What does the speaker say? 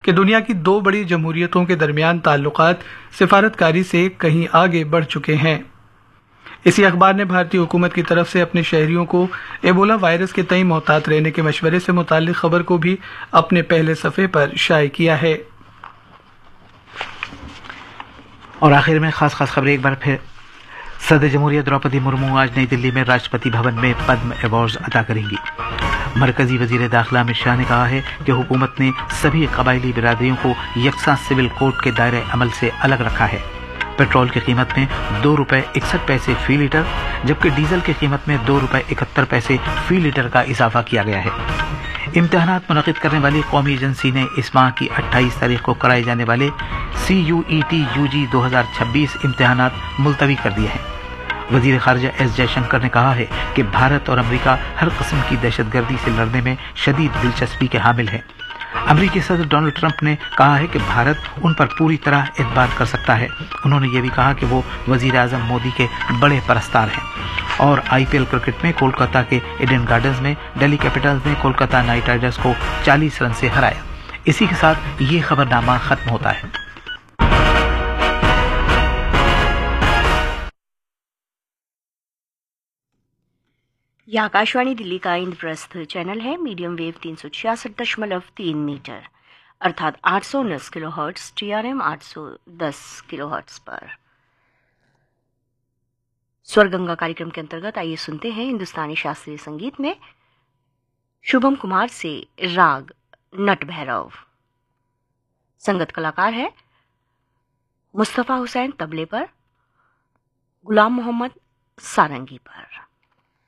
کہ دنیا کی دو بڑی جمہوریتوں کے درمیان تعلقات سفارتکاری سے کہیں آگے بڑھ چکے ہیں۔ اسی اخبار نے بھارتی حکومت کی طرف سے اپنے شہریوں کو ایبولا وائرس کے تئیں محتاط رہنے کے مشورے سے متعلق خبر کو بھی اپنے پہلے صفحے پر شائع کیا ہے۔ اور آخر میں خاص خبریں ایک بار پھر۔ صدر جمہوریہ دروپدی مرمو آج نئی دلی میں راشٹرپتی بھون میں پدم ایوارڈز عطا کریں گی۔ مرکزی وزیر داخلہ امت شاہ نے کہا ہے کہ حکومت نے سبھی قبائلی برادریوں کو یکساں سول کوڈ کے دائرۂ عمل سے الگ رکھا ہے۔ پیٹرول کی قیمت میں ₹2.61 فی لیٹر جبکہ ڈیزل کی قیمت میں ₹2.71 فی لیٹر کا اضافہ کیا گیا ہے۔ امتحانات منعقد کرنے والی قومی ایجنسی نے اس ماہ کی 28 تاریخ کو کرائے جانے والے CUET UG 2026 امتحانات ملتوی کر دیے ہیں۔ وزیر خارجہ ایس جے شنکر نے کہا ہے کہ بھارت اور امریکہ ہر قسم کی دہشت گردی سے لڑنے میں شدید دلچسپی کے حامل ہیں۔ امریکی صدر ڈونلڈ ٹرمپ نے کہا ہے کہ بھارت ان پر پوری طرح اعتبار کر سکتا ہے۔ انہوں نے یہ بھی کہا کہ وہ وزیر اعظم مودی کے بڑے پرستار ہیں۔ اور IPL کرکٹ میں کولکاتہ کے ایڈن گارڈنز میں دہلی کیپٹلز نے کولکاتہ نائٹ رائڈرز کو 40 رن سے ہرایا۔ اسی کے ساتھ یہ خبرنامہ ختم ہوتا ہے۔ یہ آکاشوانی دلی کا اندرپرستھ چینل ہے۔ میڈیم ویو 366.3 میٹر ارتھات 819 کلو ہرٹز TRM 810 کلو ہرٹز پر۔ سورگنگا کاریکرم کے انترگت آئیے سنتے ہیں ہندوستانی شاستریہ سنگیت میں شبھم کمار سے راگ نٹ بھیرو۔ سنگت کلاکار ہے مصطفیٰ حسین طبلے پر، غلام محمد سارنگی پر۔